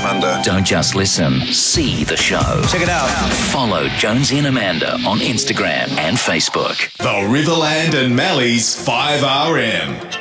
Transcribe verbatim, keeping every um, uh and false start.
Thunder. Don't just listen, see the show. Check it out. Follow Jonesy and Amanda on Instagram and Facebook. The Riverland and Mally's five R M.